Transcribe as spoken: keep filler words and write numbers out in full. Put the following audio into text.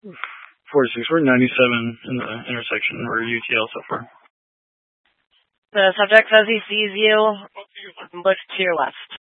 forty-six. We're ninety-seven in the intersection. We're U T L so far. The subject says he sees you. Look to your left.